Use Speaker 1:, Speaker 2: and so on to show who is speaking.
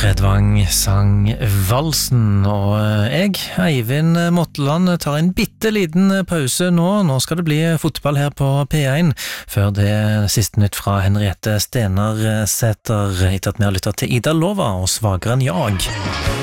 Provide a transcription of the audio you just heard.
Speaker 1: Fredvang sang Valsen, og jeg, Eivind Motteland, tar en bitteliten pause nå. Nå skal det bli fotball her på P1, før det siste nytt fra Henriette Stenersæter, etter at vi har lyttet til Ida Lova og Svagere enn jag.